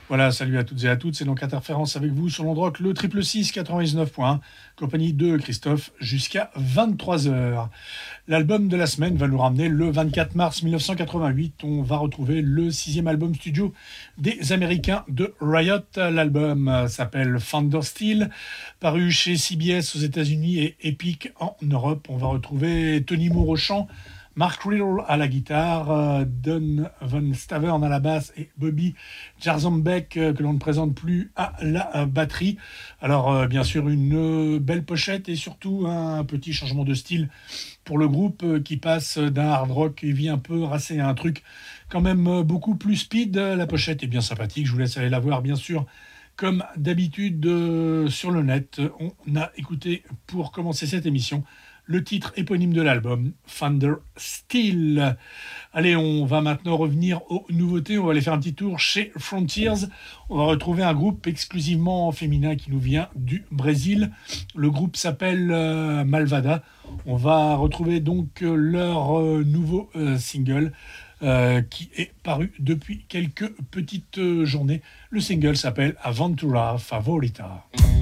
Voilà, salut à toutes et à toutes, c'est donc Interférence avec vous sur l'Ondrock, le 666-99.1, compagnie de Christophe, jusqu'à 23 h. L'album de la semaine va nous ramener le 24 mars 1988. On va retrouver le 6e album studio des Américains de Riot. L'album s'appelle Thundersteel, paru chez CBS aux États-Unis et Epic en Europe. On va retrouver Tony Moore au chant, Mark Riddle à la guitare, Don Van Stavern à la basse et Bobby Jarzembek, que l'on ne présente plus, à la batterie. Alors, bien sûr, une belle pochette et surtout un petit changement de style pour le groupe qui passe d'un hard rock et vit un peu racé à un truc quand même beaucoup plus speed. La pochette est bien sympathique, je vous laisse aller la voir, bien sûr. Comme d'habitude sur le net, on a écouté pour commencer cette émission le titre éponyme de l'album, Thunder Steel. Allez, on va maintenant revenir aux nouveautés. On va aller faire un petit tour chez Frontiers. On va retrouver un groupe exclusivement féminin qui nous vient du Brésil. Le groupe s'appelle Malvada. On va retrouver donc leur nouveau single qui est paru depuis quelques petites journées. Le single s'appelle Aventura Favorita.